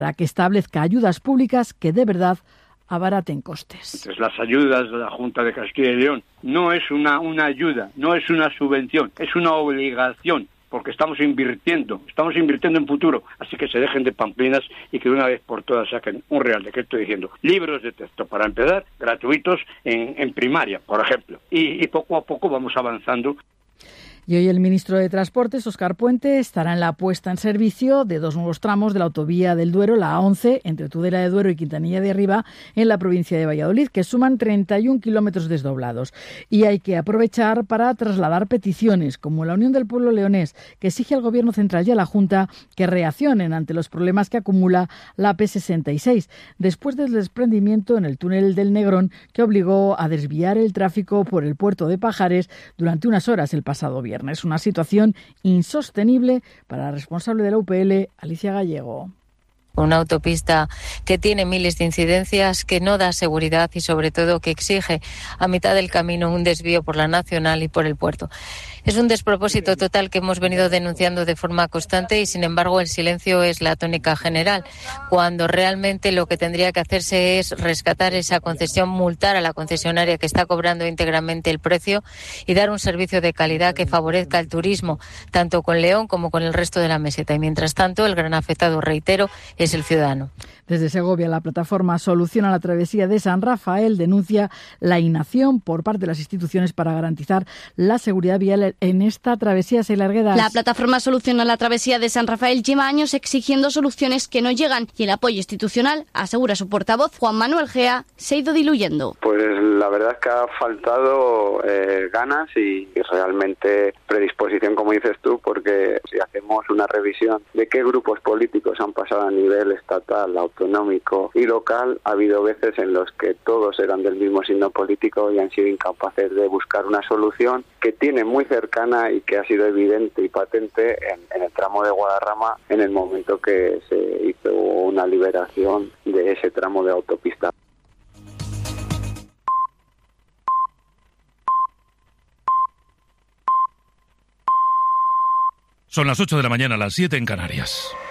para que establezca ayudas públicas que de verdad abaraten costes. Entonces, las ayudas de la Junta de Castilla y León no es una ayuda, no es una subvención, es una obligación, porque estamos invirtiendo en futuro, así que se dejen de pamplinas y que de una vez por todas saquen un real decreto diciendo libros de texto, para empezar, gratuitos en primaria, por ejemplo, y poco a poco vamos avanzando. Y hoy el ministro de Transportes, Óscar Puente, estará en la puesta en servicio de 2 nuevos tramos de la autovía del Duero, la A11, entre Tudela de Duero y Quintanilla de Arriba, en la provincia de Valladolid, que suman 31 kilómetros desdoblados. Y hay que aprovechar para trasladar peticiones, como la Unión del Pueblo Leonés, que exige al Gobierno central y a la Junta que reaccionen ante los problemas que acumula la P66, después del desprendimiento en el túnel del Negrón, que obligó a desviar el tráfico por el puerto de Pajares durante unas horas el pasado viernes. Es una situación insostenible para la responsable de la UPL, Alicia Gallego. Una autopista que tiene miles de incidencias, que no da seguridad y sobre todo que exige a mitad del camino un desvío por la Nacional y por el puerto. Es un despropósito total que hemos venido denunciando de forma constante y, sin embargo, el silencio es la tónica general, cuando realmente lo que tendría que hacerse es rescatar esa concesión, multar a la concesionaria que está cobrando íntegramente el precio y dar un servicio de calidad que favorezca el turismo, tanto con León como con el resto de la meseta. Y, mientras tanto, el gran afectado, reitero, es el ciudadano. Desde Segovia, la plataforma Solución a la Travesía de San Rafael denuncia la inacción por parte de las instituciones para garantizar la seguridad vial en esta travesía. La plataforma Solución a la Travesía de San Rafael lleva años exigiendo soluciones que no llegan y el apoyo institucional, asegura su portavoz Juan Manuel Gea, se ha ido diluyendo. Pues la verdad es que ha faltado ganas y realmente predisposición, como dices tú, porque si hacemos una revisión de qué grupos políticos han pasado a nivel estatal, autonómico y local, ha habido veces en los que todos eran del mismo signo político y han sido incapaces de buscar una solución que tiene muy cercana y que ha sido evidente y patente en el tramo de Guadarrama en el momento que se hizo una liberación de ese tramo de autopista. Son las 8 de la mañana, las 7 en Canarias.